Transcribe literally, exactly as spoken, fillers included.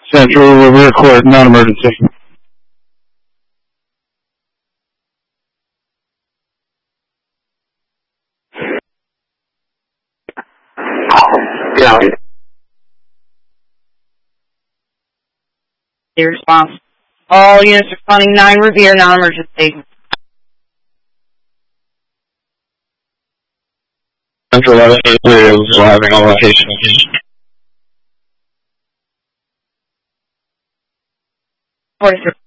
Central Revere Court, non-emergency. Yeah. The response. All units responding nine Revere, non-emergency. Central eleven eighty-three is arriving on location. forty-six.